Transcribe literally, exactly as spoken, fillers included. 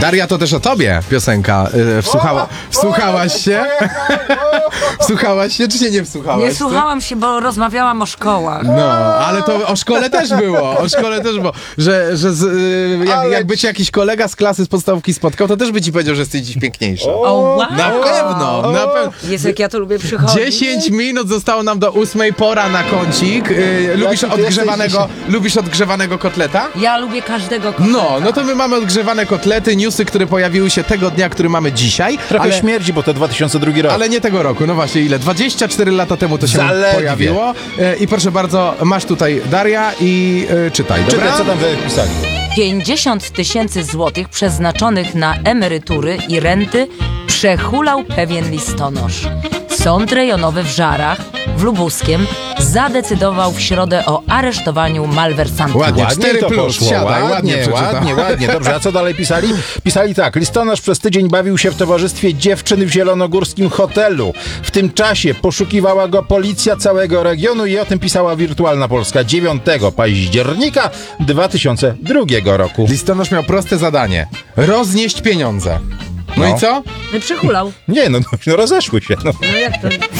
Daria, to też o tobie piosenka. Yy, wsłuchała, wsłuchałaś się? Wsłuchałaś się, czy się nie wsłuchałaś? Nie słuchałam się, bo rozmawiałam o szkołach. No, ale to o szkole też było, o szkole też było, że, że z, yy, jak, jakby cię jakiś kolega z klasy z podstawówki spotkał, to też by ci powiedział, że jesteś dziś piękniejsza. O, wow. Na pewno, na pewno. Jest, jak ja tu lubię przychodzić. dziesięć minut zostało nam do ósmej, pora na kącik. Yy, lubisz ty odgrzewanego, jesteś lubisz odgrzewanego kotleta? Ja lubię każdego kotleta. No, no to my mamy odgrzewane kotlety, newsy, które pojawiły się tego dnia, który mamy dzisiaj. Trochę ale, śmierdzi, bo to dwa tysiące drugi rok. ale nie tego roku, no właśnie ile? dwadzieścia cztery lata temu to się Zaledwie. pojawiło. E, I proszę bardzo, masz tutaj Daria i e, czytaj, dobra? Czytaj, co tam wypisali. pięćdziesiąt tysięcy złotych przeznaczonych na emerytury i renty przehulał pewien listonosz. Sąd rejonowy w Żarach, w Lubuskiem, zadecydował w środę o aresztowaniu malwersantów. Ładnie. Ładnie cztery to plus, poszło, siadaj, ładnie ładnie, przeczytał. ładnie, ładnie. Dobrze, a co dalej pisali? Pisali tak. Listonosz przez tydzień bawił się w towarzystwie dziewczyn w zielonogórskim hotelu. W tym czasie poszukiwała go policja całego regionu i o tym pisała Wirtualna Polska dziewiątego października dwa tysiące drugiego roku. Listonosz miał proste zadanie. Roznieść pieniądze. No, No. i co? No i przehulał. Nie, no, no rozeszły się. No. No jak to?